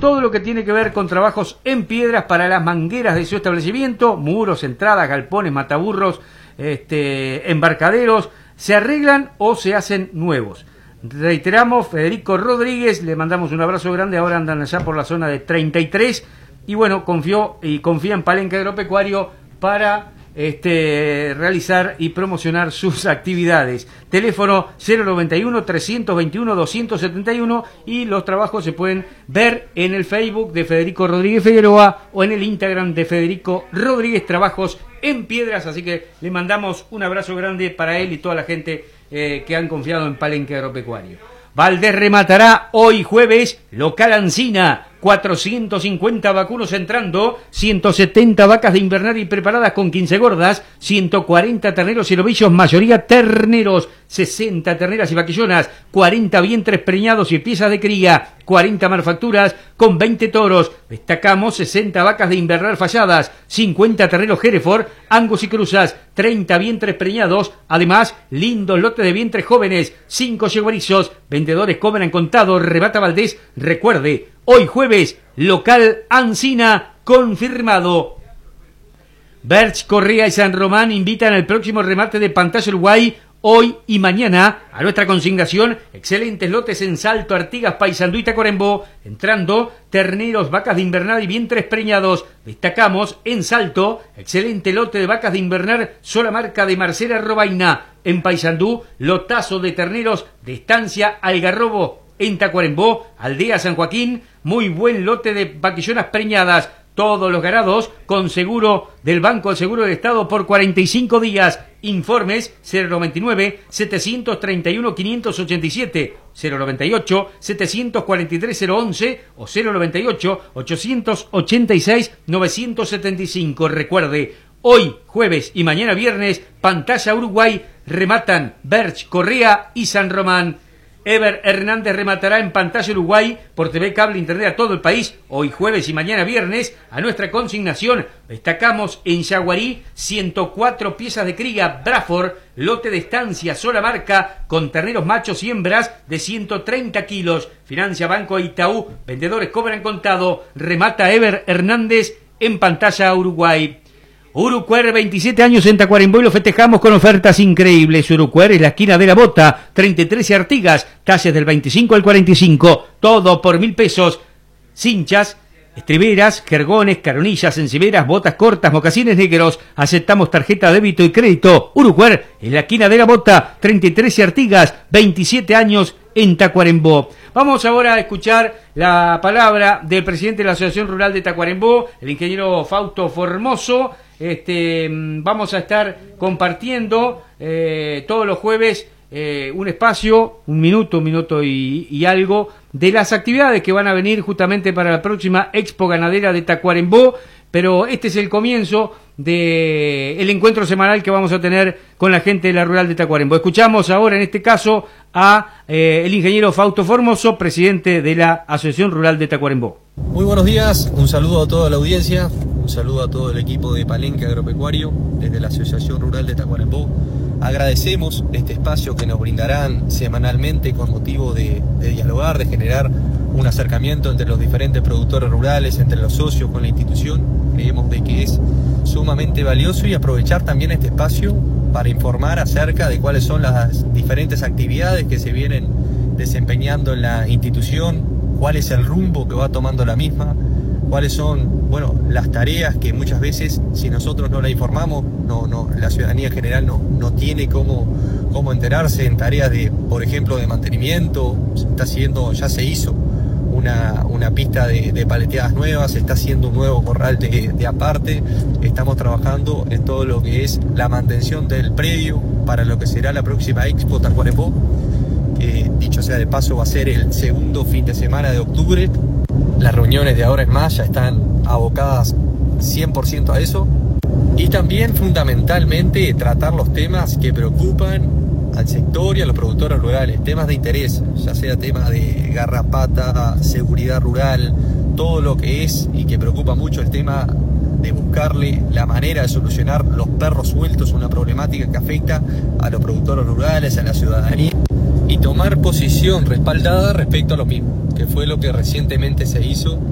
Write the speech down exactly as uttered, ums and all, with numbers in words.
todo lo que tiene que ver con trabajos en piedras para las mangueras de su establecimiento, muros, entradas, galpones, mataburros, este, embarcaderos, se arreglan o se hacen nuevos. Reiteramos, Federico Rodríguez, le mandamos un abrazo grande, ahora andan allá por la zona de treinta y tres, y bueno, confió y confía en Palenque Agropecuario para este, realizar y promocionar sus actividades. Teléfono cero noventa y uno, trescientos veintiuno, doscientos setenta y uno, y los trabajos se pueden ver en el Facebook de Federico Rodríguez Figueroa o en el Instagram de Federico Rodríguez Trabajos en Piedras, así que le mandamos un abrazo grande para él y toda la gente eh, que han confiado en Palenque Agropecuario. Valdés rematará hoy jueves local Ancina, cuatrocientos cincuenta vacunos entrando, ciento setenta vacas de invernaria y preparadas con quince gordas, ciento cuarenta terneros y novillos, mayoría terneros, sesenta terneras y vaquillonas, cuarenta vientres preñados y piezas de cría, cuarenta manufacturas con veinte toros. Destacamos sesenta vacas de invernal falladas, cincuenta terneros Hereford, Angus y cruzas, treinta vientres preñados, además lindos lotes de vientres jóvenes, cinco yeguerizos. Vendedores cobran contado. Remata Valdés, recuerde, hoy jueves, local Ancina, confirmado. Berch, Correa y San Román invitan al próximo remate de Pantalla Uruguay, hoy y mañana, a nuestra consignación, excelentes lotes en Salto, Artigas, Paysandú y Tacuarembó, entrando terneros, vacas de invernal y vientres preñados. Destacamos en Salto, excelente lote de vacas de invernar, sola marca de Marcela Robaina. En Paysandú, lotazo de terneros de estancia Algarrobo. En Tacuarembó, Aldea San Joaquín, muy buen lote de vaquillonas preñadas. Todos los ganados con seguro del Banco del Seguro del Estado por cuarenta y cinco días. Informes cero noventa y nueve, setecientos treinta y uno, quinientos ochenta y siete, cero noventa y ocho, setecientos cuarenta y tres, cero once o cero noventa y ocho, ochocientos ochenta y seis, novecientos setenta y cinco. Recuerde, hoy jueves y mañana viernes, Pantalla Uruguay rematan Berch, Correa y San Román. Ever Hernández rematará en Pantalla Uruguay por T V Cable Internet a todo el país, hoy jueves y mañana viernes. A nuestra consignación destacamos en Yaguarí ciento cuatro piezas de cría Braford, lote de estancia sola marca con terneros machos y hembras de ciento treinta kilos. Financia Banco Itaú, vendedores cobran contado. Remata Ever Hernández en Pantalla Uruguay. Urucuer, veintisiete años en Tacuarembó y lo festejamos con ofertas increíbles. Urucuer es la esquina de la Bota, treinta y tres y Artigas, talles del veinticinco al cuarenta y cinco, todo por mil pesos. Cinchas, estriberas, jergones, caronillas, enciberas, botas cortas, mocasines negros. Aceptamos tarjeta débito y crédito. Urucuer es la esquina de la Bota, treinta y tres y Artigas, veintisiete años en Tacuarembó. Vamos ahora a escuchar la palabra del presidente de la Asociación Rural de Tacuarembó, el ingeniero Fausto Formoso. Este, vamos a estar compartiendo eh, todos los jueves eh, un espacio, un minuto, un minuto y, y algo, de las actividades que van a venir justamente para la próxima Expo Ganadera de Tacuarembó, pero este es el comienzo de el encuentro semanal que vamos a tener con la gente de la Rural de Tacuarembó. Escuchamos ahora, en este caso, a eh, el ingeniero Fausto Formoso, presidente de la Asociación Rural de Tacuarembó. Muy buenos días, un saludo a toda la audiencia, un saludo a todo el equipo de Palenque Agropecuario desde la Asociación Rural de Tacuarembó. Agradecemos este espacio que nos brindarán semanalmente con motivo de, de dialogar, de generar un acercamiento entre los diferentes productores rurales, entre los socios con la institución. Creemos de que es sumamente valioso y aprovechar también este espacio para informar acerca de cuáles son las diferentes actividades que se vienen desempeñando en la institución, cuál es el rumbo que va tomando la misma, cuáles son, bueno, las tareas que muchas veces, si nosotros no la informamos, no, no, la ciudadanía en general no, no tiene cómo, cómo enterarse en tareas de, por ejemplo, de mantenimiento. Se está haciendo, ya se hizo una, una pista de, de paleteadas nuevas, se está haciendo un nuevo corral de, de aparte, estamos trabajando en todo lo que es la mantención del predio para lo que será la próxima Expo Tacuarembó. Eh, dicho sea de paso, va a ser el segundo fin de semana de octubre. Las reuniones de ahora en más ya están abocadas cien por ciento a eso. Y también fundamentalmente tratar los temas que preocupan al sector y a los productores rurales, temas de interés, ya sea tema de garrapata, seguridad rural, todo lo que es y que preocupa mucho el tema de buscarle la manera de solucionar los perros sueltos, una problemática que afecta a los productores rurales, a la ciudadanía, y tomar posición respaldada respecto a lo mismo, que fue lo que recientemente se hizo